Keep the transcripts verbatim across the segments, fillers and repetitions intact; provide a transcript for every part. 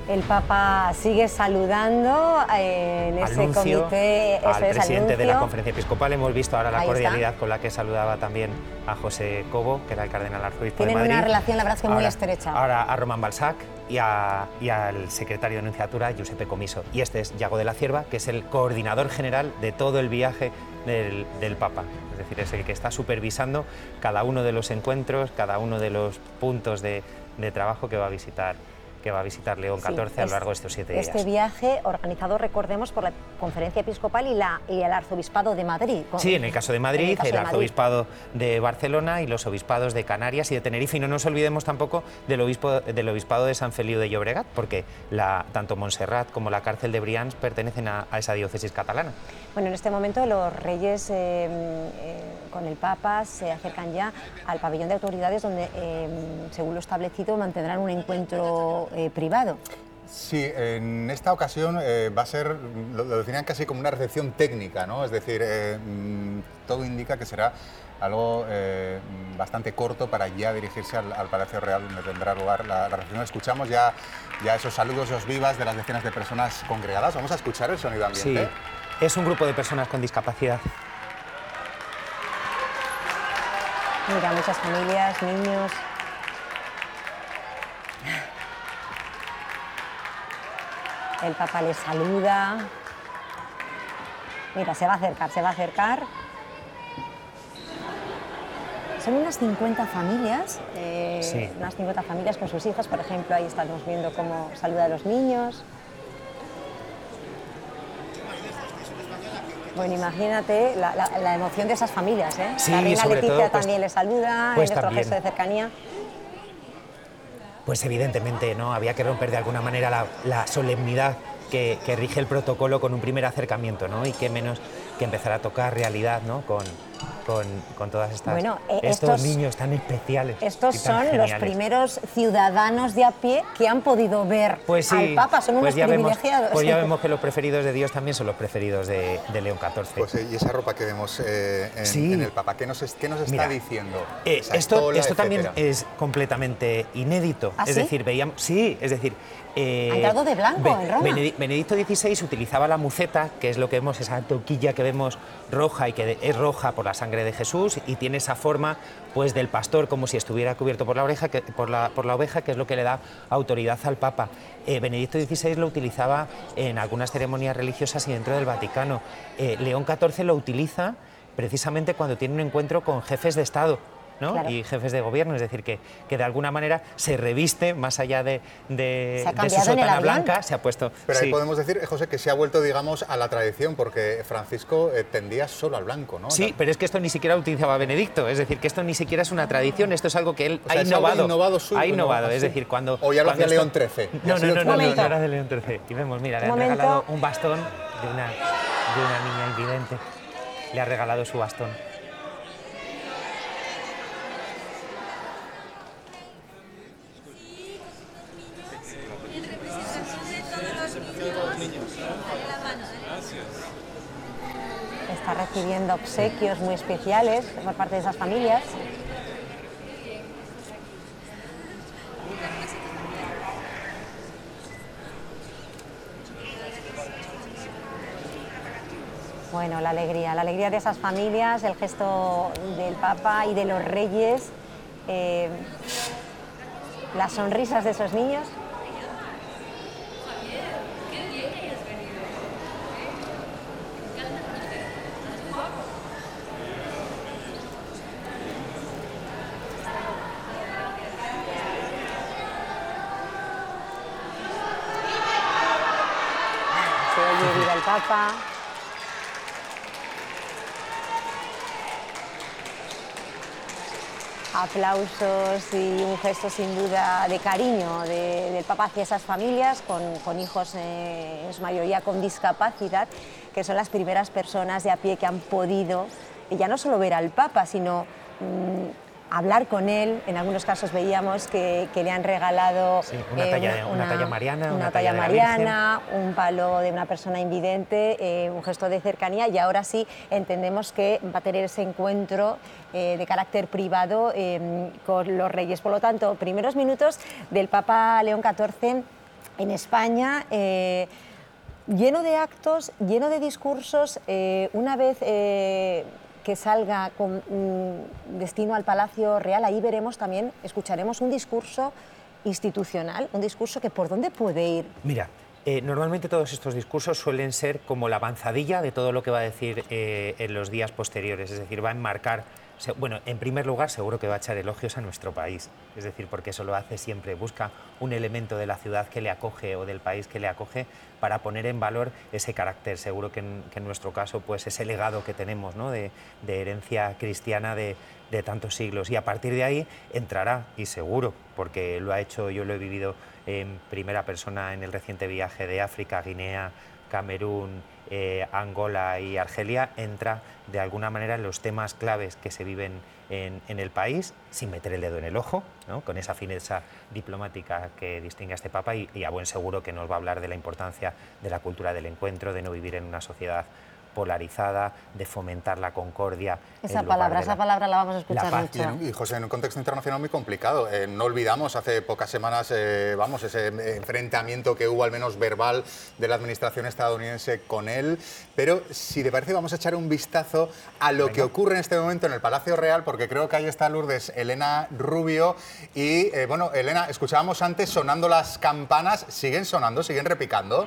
El Papa sigue saludando eh, en ese Anuncio comité. Al Eso es, presidente anuncio. de la Conferencia Episcopal. Hemos visto ahora la Ahí cordialidad está. con la que saludaba también a José Cobo, que era el cardenal arzobispo Tienen de Madrid. una relación, la verdad es que muy ahora, estrecha. Ahora a Román Balzac y, a, y al secretario de Nunciatura, Giuseppe Comiso. Y este es Yago de la Cierva, que es el coordinador general de todo el viaje del, del Papa. Es decir, es el que está supervisando cada uno de los encuentros, cada uno de los puntos de, de trabajo que va a visitar. que va a visitar León catorce sí, a lo largo de estos siete días. Este viaje organizado, recordemos, por la Conferencia Episcopal y, la, y el Arzobispado de Madrid. Sí, en el caso de Madrid, el, el de Arzobispado Madrid. de Barcelona y los obispados de Canarias y de Tenerife. Y no nos olvidemos tampoco del, obispo, del Obispado de San Feliu de Llobregat, porque la, tanto Montserrat como la cárcel de Brians pertenecen a, a esa diócesis catalana. Bueno, en este momento los reyes eh, eh, con el Papa se acercan ya al pabellón de autoridades donde, eh, según lo establecido, mantendrán un encuentro Eh, privado. Sí, en esta ocasión eh, va a ser, lo, lo definían casi como una recepción técnica, ¿no? Es decir, eh, todo indica que será algo eh, bastante corto para ya dirigirse al, al Palacio Real, donde tendrá lugar la, la recepción. Escuchamos ya, ya esos saludos, esos vivas de las decenas de personas congregadas. Vamos a escuchar el sonido ambiente. Sí, es un grupo de personas con discapacidad. Mira, muchas familias, niños. El Papa les saluda. Mira, se va a acercar, se va a acercar. Son unas cincuenta familias, eh, sí. unas cincuenta familias con sus hijos, por ejemplo, ahí estamos viendo cómo saluda a los niños. Bueno, imagínate la, la, la emoción de esas familias, ¿eh? Sí, la reina sobre Leticia todo, pues, también les saluda, pues en otro también. gesto de cercanía. Pues evidentemente, ¿no? Había que romper de alguna manera la, la solemnidad que, que rige el protocolo con un primer acercamiento, ¿no? Y qué menos que empezar a tocar realidad, ¿no? Con, con, con todas estas bueno, eh, estos, estos niños tan especiales. Estos y tan son geniales. los primeros ciudadanos de a pie que han podido ver pues sí, al Papa, son pues unos ya privilegiados. Vemos, pues ya vemos que los preferidos de Dios también son los preferidos de, de León catorce. Pues, y esa ropa que vemos eh, en, sí. en el Papa, ¿qué nos, qué nos está Mira, diciendo? Eh, Esa esto estola, esto también etcétera. es completamente inédito. ¿Ah, es sí? decir, veíamos. Sí, es decir. Eh, ha entrado de blanco Be en Roma. Benedicto dieciséis utilizaba la muceta, que es lo que vemos, esa toquilla que vemos roja y que es roja por la sangre de Jesús y tiene esa forma pues del pastor como si estuviera cubierto por la oreja, que, por, la, por la oveja, que es lo que le da autoridad al Papa. Eh, Benedicto dieciséis lo utilizaba en algunas ceremonias religiosas y dentro del Vaticano. Eh, León catorce lo utiliza precisamente cuando tiene un encuentro con jefes de Estado, ¿no? Claro. Y jefes de gobierno, es decir, que, que de alguna manera se reviste más allá de, de, se ha de su cambiado en el sotana avión. blanca, se ha puesto... Pero sí. ahí podemos decir, José, que se ha vuelto, digamos, a la tradición, porque Francisco eh, tendía solo al blanco, ¿no? Sí, pero es que esto ni siquiera lo utilizaba Benedicto, es decir, que esto ni siquiera es una tradición, esto es algo que él O sea, ha es algo innovado. innovado suyo, ha innovado, ¿no? es decir, cuando... O ya lo cuando hacía esto... León trece. No, no, no, no, no, no, momento. no era de León trece. Y vemos, mira, le Un han momento. regalado un bastón de una, de una niña invidente. Le ha regalado su bastón. Está recibiendo obsequios muy especiales por parte de esas familias. Bueno, la alegría, la alegría de esas familias, el gesto del Papa y de los reyes, eh, las sonrisas de esos niños. Se oye viva el Papa. Aplausos y un gesto sin duda de cariño de, del Papa hacia esas familias con, con hijos eh, en su mayoría con discapacidad, que son las primeras personas de a pie que han podido ya no solo ver al Papa, sino mmm, hablar con él. En algunos casos veíamos que, que le han regalado sí, una, eh, talla, una, una talla mariana, una, una talla, talla mariana, un palo de una persona invidente, eh, un gesto de cercanía, y ahora sí entendemos que va a tener ese encuentro eh, de carácter privado eh, con los reyes. Por lo tanto, primeros minutos del Papa León catorce en España, eh, lleno de actos, lleno de discursos. Eh, una vez eh, que salga con mm, destino al Palacio Real, ahí veremos también, escucharemos un discurso institucional, un discurso que por dónde puede ir. Mira, eh, normalmente todos estos discursos suelen ser como la avanzadilla de todo lo que va a decir eh, en los días posteriores, es decir, va a enmarcar. Bueno, en primer lugar, seguro que va a echar elogios a nuestro país, es decir, porque eso lo hace siempre, busca un elemento de la ciudad que le acoge o del país que le acoge para poner en valor ese carácter. Seguro que en, que en nuestro caso, pues ese legado que tenemos, ¿no?, de, de herencia cristiana de, de tantos siglos. Y a partir de ahí entrará, y seguro, porque lo ha hecho, yo lo he vivido en primera persona en el reciente viaje de África, Guinea, Camerún, eh, Angola y Argelia, entra de alguna manera en los temas claves que se viven en, en el país, sin meter el dedo en el ojo, ¿no?, con esa fineza diplomática que distingue a este Papa, y, y a buen seguro que nos va a hablar de la importancia de la cultura del encuentro, de no vivir en una sociedad polarizada, de fomentar la concordia. Esa palabra, esa palabra la vamos a escuchar mucho. Y, y José, en un contexto internacional muy complicado. Eh, no olvidamos hace pocas semanas, eh, vamos, ese enfrentamiento que hubo, al menos verbal, de la administración estadounidense con él. Pero si te parece, vamos a echar un vistazo a lo Venga. que ocurre en este momento en el Palacio Real, porque creo que ahí está Lourdes Elena Rubio. Y eh, bueno, Elena, escuchábamos antes sonando las campanas. ¿Siguen sonando? ¿Siguen repicando?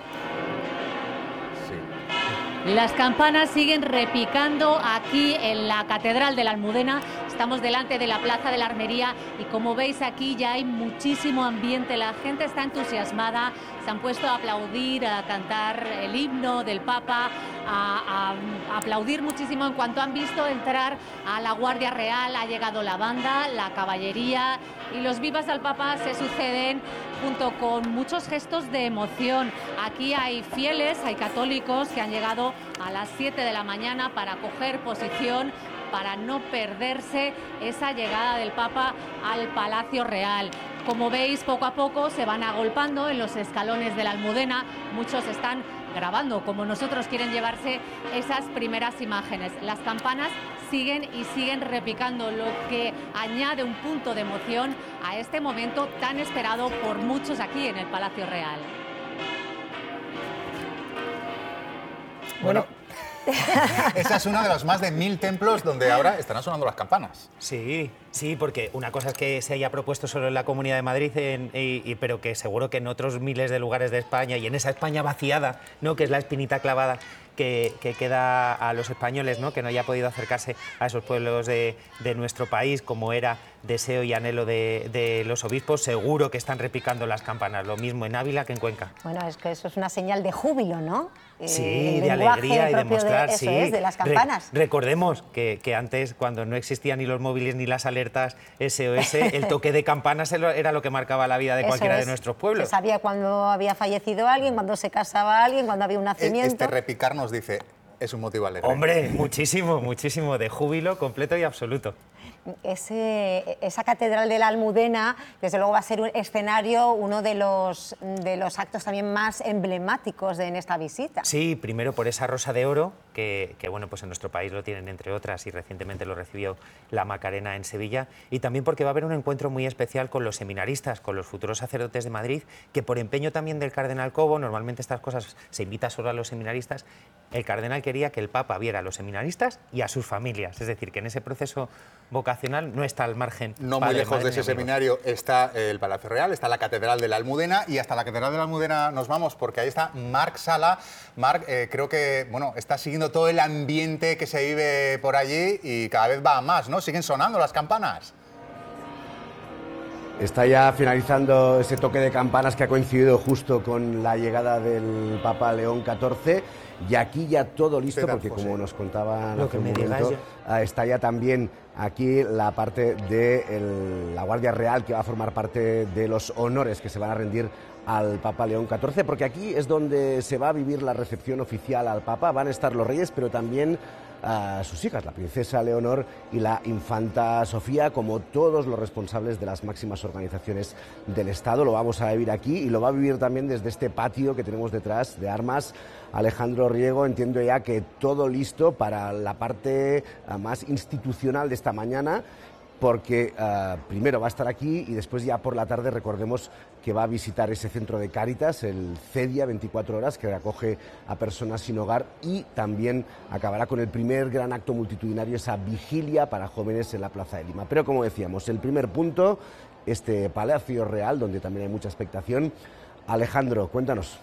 Las campanas siguen repicando aquí en la Catedral de la Almudena. Estamos delante de la Plaza de la Armería y como veis aquí ya hay muchísimo ambiente. La gente está entusiasmada, se han puesto a aplaudir, a cantar el himno del Papa, a, a, a aplaudir muchísimo en cuanto han visto entrar a la Guardia Real. Ha llegado la banda, la caballería y los vivas al Papa se suceden junto con muchos gestos de emoción. Aquí hay fieles, hay católicos que han llegado a las siete de la mañana para coger posición, para no perderse esa llegada del Papa al Palacio Real. Como veis, poco a poco se van agolpando en los escalones de la Almudena. Muchos están grabando, como nosotros, quieren llevarse esas primeras imágenes. Las campanas siguen y siguen repicando, lo que añade un punto de emoción a este momento tan esperado por muchos aquí en el Palacio Real. Bueno, esa es una de los más de mil templos donde ahora estarán sonando las campanas. Sí, sí, porque una cosa es que se haya propuesto solo en la Comunidad de Madrid, en, y, y, pero que seguro que en otros miles de lugares de España y en esa España vaciada, ¿no?, que es la espinita clavada que, que queda a los españoles, ¿no?, que no haya podido acercarse a esos pueblos de, de nuestro país, como era deseo y anhelo de, de los obispos, seguro que están repicando las campanas, lo mismo en Ávila que en Cuenca. Bueno, es que eso es una señal de júbilo, ¿no? Sí, eh, de alegría y de mostrar, de, sí. Es, de las campanas. Re recordemos que, que antes, cuando no existían ni los móviles ni las alertas S O S, el toque de campanas era lo que marcaba la vida de cualquiera de nuestros pueblos. Se sabía cuando había fallecido alguien, cuando se casaba alguien, cuando había un nacimiento. Este repicar nos dice, es un motivo alegre. Hombre, muchísimo, muchísimo, de júbilo completo y absoluto. Ese, esa Catedral de la Almudena, desde luego, va a ser un escenario, uno de los, de los actos también más emblemáticos de, en esta visita. Sí, primero por esa Rosa de Oro, que, que bueno, pues en nuestro país lo tienen entre otras y recientemente lo recibió la Macarena en Sevilla, y también porque va a haber un encuentro muy especial con los seminaristas, con los futuros sacerdotes de Madrid, que por empeño también del cardenal Cobo, normalmente estas cosas se invita solo a los seminaristas, el cardenal quería que el Papa viera a los seminaristas y a sus familias, es decir, que en ese proceso vocacional no está al margen. No muy lejos de ese seminario está el Palacio Real, está la Catedral de la Almudena, y hasta la Catedral de la Almudena nos vamos porque ahí está Marc Sala. Marc, eh, creo que bueno, está siguiendo todo el ambiente que se vive por allí y cada vez va a más, ¿no? Siguen sonando las campanas. Está ya finalizando ese toque de campanas que ha coincidido justo con la llegada del Papa León catorce. Y aquí ya todo listo, porque como nos contaban hace un momento, está ya también aquí la parte de el, la Guardia Real, que va a formar parte de los honores que se van a rendir al Papa León catorce, porque aquí es donde se va a vivir la recepción oficial al Papa. Van a estar los reyes, pero también a sus hijas, la princesa Leonor y la infanta Sofía, como todos los responsables de las máximas organizaciones del Estado. Lo vamos a vivir aquí y lo va a vivir también desde este patio que tenemos detrás de armas. Alejandro Riego, entiendo ya que todo listo para la parte más institucional de esta mañana, porque uh, primero va a estar aquí y después ya por la tarde recordemos que va a visitar ese centro de Cáritas, el CEDIA veinticuatro horas, que acoge a personas sin hogar, y también acabará con el primer gran acto multitudinario, esa vigilia para jóvenes en la Plaza de Lima. Pero como decíamos, el primer punto, este Palacio Real, donde también hay mucha expectación. Alejandro, cuéntanos.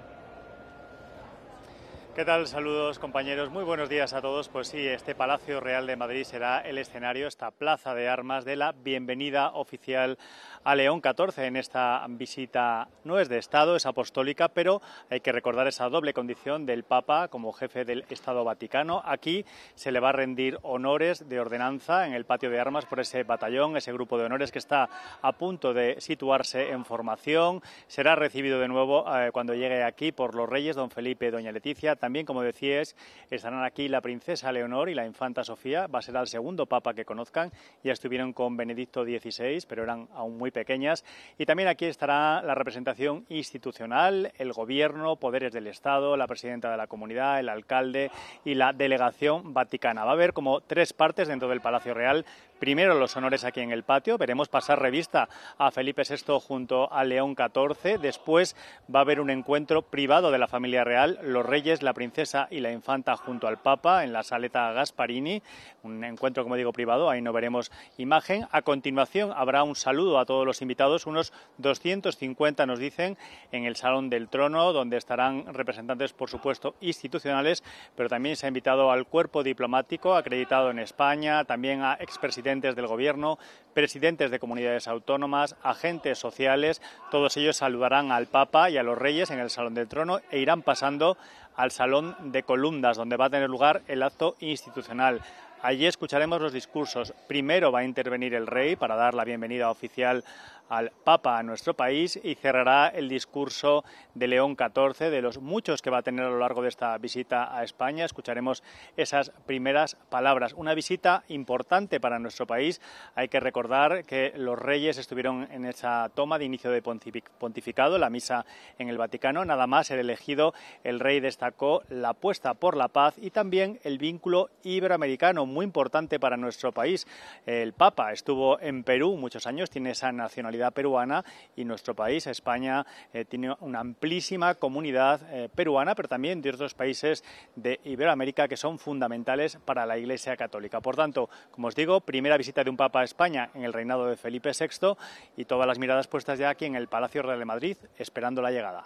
¿Qué tal? Saludos, compañeros. Muy buenos días a todos. Pues sí, este Palacio Real de Madrid será el escenario, esta plaza de armas, de la bienvenida oficial a León catorce. En esta visita no es de Estado, es apostólica, pero hay que recordar esa doble condición del Papa como jefe del Estado Vaticano. Aquí se le va a rendir honores de ordenanza en el patio de armas por ese batallón, ese grupo de honores que está a punto de situarse en formación. Será recibido de nuevo eh, cuando llegue aquí por los reyes, don Felipe y doña Leticia. También, como decíais, estarán aquí la princesa Leonor y la infanta Sofía. Va a ser el segundo papa que conozcan. Ya estuvieron con Benedicto dieciséis, pero eran aún muy pequeñas. Y también aquí estará la representación institucional, el gobierno, poderes del Estado, la presidenta de la comunidad, el alcalde y la delegación vaticana. Va a haber como tres partes dentro del Palacio Real. Primero los honores aquí en el patio, veremos pasar revista a Felipe sexto junto a León catorce, después va a haber un encuentro privado de la familia real, los reyes, la princesa y la infanta junto al Papa en la Saleta Gasparini, un encuentro, como digo, privado, ahí no veremos imagen. A continuación habrá un saludo a todos los invitados, unos doscientos cincuenta nos dicen, en el Salón del Trono, donde estarán representantes, por supuesto, institucionales, pero también se ha invitado al cuerpo diplomático acreditado en España, también a expresidentes del gobierno, presidentes de comunidades autónomas, agentes sociales. Todos ellos saludarán al Papa y a los reyes en el Salón del Trono e irán pasando al Salón de Columnas, donde va a tener lugar el acto institucional. Allí escucharemos los discursos. Primero va a intervenir el rey para dar la bienvenida oficial al Papa a nuestro país y cerrará el discurso de León catorce, de los muchos que va a tener a lo largo de esta visita a España. Escucharemos esas primeras palabras. Una visita importante para nuestro país. Hay que recordar que los reyes estuvieron en esa toma de inicio de pontificado, la misa en el Vaticano. Nada más ser elegido, el rey destacó la apuesta por la paz y también el vínculo iberoamericano, muy importante para nuestro país. El Papa estuvo en Perú muchos años, tiene esa nacionalidad peruana, y nuestro país, España, eh, tiene una amplísima comunidad eh, peruana, pero también de otros países de Iberoamérica que son fundamentales para la Iglesia Católica. Por tanto, como os digo, primera visita de un Papa a España en el reinado de Felipe sexto y todas las miradas puestas ya aquí en el Palacio Real de Madrid, esperando la llegada.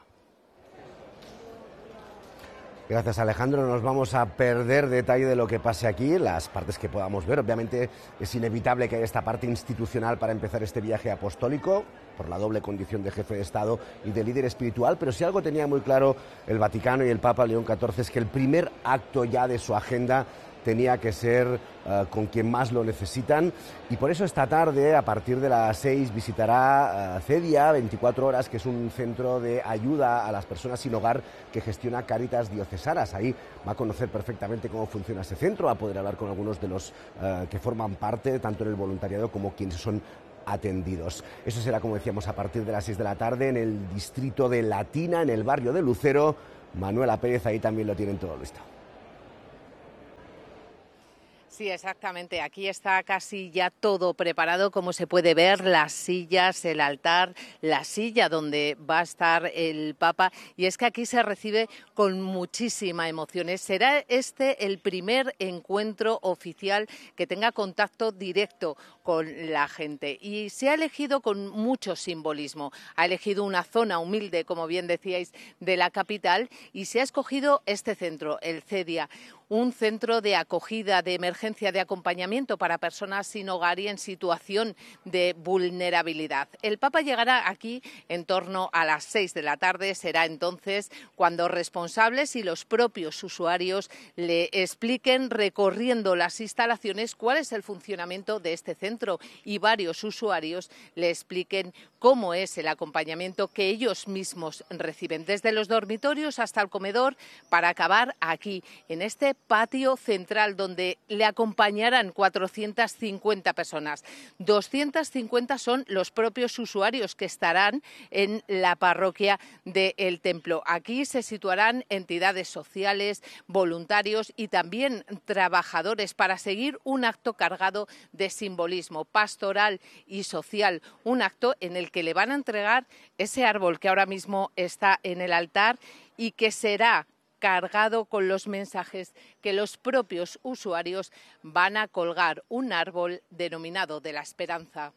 Gracias, Alejandro. Nos vamos a perder detalle de lo que pase aquí, las partes que podamos ver. Obviamente es inevitable que haya esta parte institucional para empezar este viaje apostólico, por la doble condición de jefe de Estado y de líder espiritual, pero si algo tenía muy claro el Vaticano y el Papa León catorce es que el primer acto ya de su agenda tenía que ser uh, con quien más lo necesitan, y por eso esta tarde, a partir de las seis, visitará uh, CEDIA veinticuatro horas, que es un centro de ayuda a las personas sin hogar que gestiona Cáritas Diocesanas. Ahí va a conocer perfectamente cómo funciona ese centro, va a poder hablar con algunos de los uh, que forman parte, tanto en el voluntariado como quienes son atendidos. Eso será, como decíamos, a partir de las seis de la tarde en el distrito de Latina, en el barrio de Lucero. Manuela Pérez, ahí también lo tienen todo listo. Sí, exactamente. Aquí está casi ya todo preparado, como se puede ver, las sillas, el altar, la silla donde va a estar el Papa. Y es que aquí se recibe con muchísima emoción. Será este el primer encuentro oficial que tenga contacto directo con la gente. Y se ha elegido con mucho simbolismo. Ha elegido una zona humilde, como bien decíais, de la capital, y se ha escogido este centro, el CEDIA, un centro de acogida, de emergencia, de acompañamiento para personas sin hogar y en situación de vulnerabilidad. El Papa llegará aquí en torno a las seis de la tarde. Será entonces cuando responsables y los propios usuarios le expliquen, recorriendo las instalaciones, cuál es el funcionamiento de este centro, y varios usuarios le expliquen cómo es el acompañamiento que ellos mismos reciben, desde los dormitorios hasta el comedor, para acabar aquí, en este patio central, donde le acompañarán cuatrocientas cincuenta personas. doscientas cincuenta son los propios usuarios que estarán en la parroquia del templo. Aquí se situarán entidades sociales, voluntarios y también trabajadores, para seguir un acto cargado de simbolismo. turismo pastoral y social, un acto en el que le van a entregar ese árbol que ahora mismo está en el altar y que será cargado con los mensajes que los propios usuarios van a colgar, un árbol denominado de la esperanza.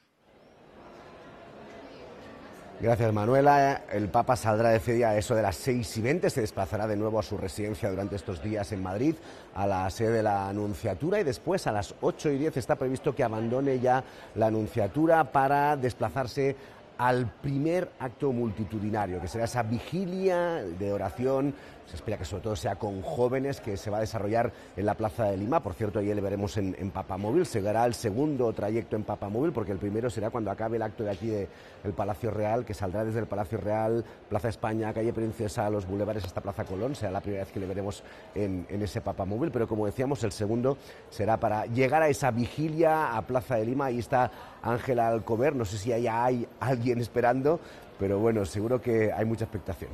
Gracias, Manuela. El Papa saldrá de Cedia a eso de las seis y veinte, se desplazará de nuevo a su residencia durante estos días en Madrid, a la sede de la Anunciatura, y después a las ocho y diez está previsto que abandone ya la Anunciatura para desplazarse al primer acto multitudinario, que será esa vigilia de oración. Se espera que sobre todo sea con jóvenes, que se va a desarrollar en la Plaza de Lima. Por cierto, ayer le veremos en, en Papamóvil. Se dará el segundo trayecto en Papamóvil, porque el primero será cuando acabe el acto de aquí del Palacio Real, que saldrá desde el Palacio Real, Plaza España, Calle Princesa, los bulevares hasta Plaza Colón. Será la primera vez que le veremos en, en ese Papamóvil, pero como decíamos, el segundo será para llegar a esa vigilia a Plaza de Lima. Ahí está Ángela Alcover, no sé si ya hay alguien esperando, pero bueno, seguro que hay mucha expectación.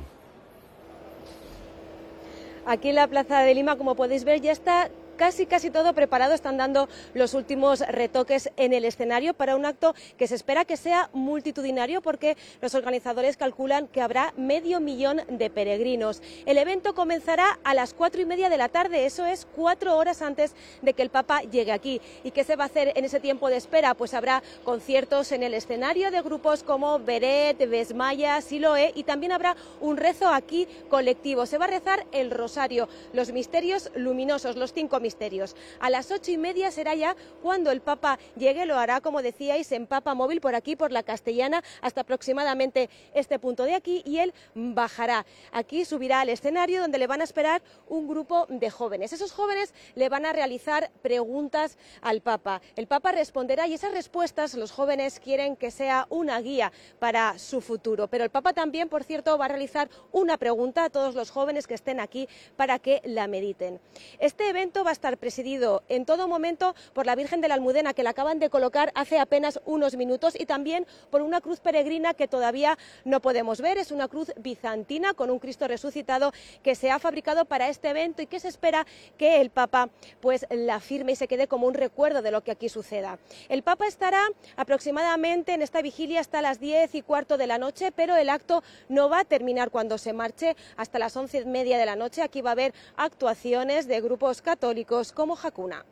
Aquí en la Plaza de Lima, como podéis ver, ya está casi casi todo preparado. Están dando los últimos retoques en el escenario para un acto que se espera que sea multitudinario, porque los organizadores calculan que habrá medio millón de peregrinos. El evento comenzará a las cuatro y media de la tarde, eso es cuatro horas antes de que el Papa llegue aquí. ¿Y qué se va a hacer en ese tiempo de espera? Pues habrá conciertos en el escenario de grupos como Beret, Besmaya, Siloé, y también habrá un rezo aquí colectivo. Se va a rezar el rosario, los misterios luminosos, los cinco misterios. A las ocho y media será ya cuando el Papa llegue. Lo hará, como decíais, en Papamóvil, por aquí, por la Castellana, hasta aproximadamente este punto de aquí, y él bajará. Aquí subirá al escenario, donde le van a esperar un grupo de jóvenes. Esos jóvenes le van a realizar preguntas al Papa. El Papa responderá, y esas respuestas los jóvenes quieren que sea una guía para su futuro. Pero el Papa también, por cierto, va a realizar una pregunta a todos los jóvenes que estén aquí para que la mediten. Este evento va a estar presidido en todo momento por la Virgen de la Almudena, que la acaban de colocar hace apenas unos minutos, y también por una cruz peregrina que todavía no podemos ver. Es una cruz bizantina con un Cristo resucitado que se ha fabricado para este evento y que se espera que el Papa pues la firme y se quede como un recuerdo de lo que aquí suceda. El Papa estará aproximadamente en esta vigilia hasta las diez y cuarto de la noche, pero el acto no va a terminar cuando se marche, hasta las once y media de la noche. Aquí va a haber actuaciones de grupos católicos como Hakuna.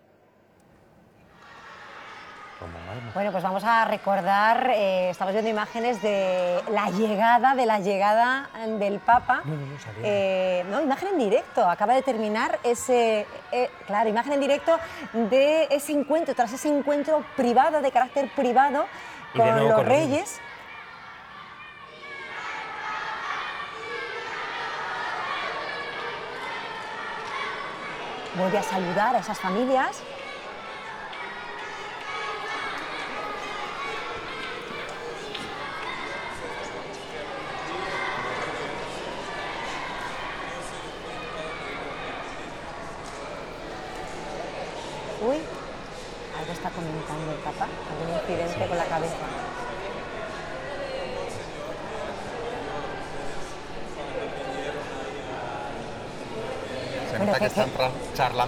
Bueno, pues vamos a recordar, eh, estamos viendo imágenes de la llegada, de la llegada del Papa. No, no, no sabía. Eh, no, imagen en directo, acaba de terminar ese, eh, claro, imagen en directo de ese encuentro, tras ese encuentro privado, de carácter privado, Y de con nuevo los con reyes. reyes. Vuelve a saludar a esas familias. Uy, algo está comentando el Papa, algún incidente sí. con la cabeza. Se nota que están charlando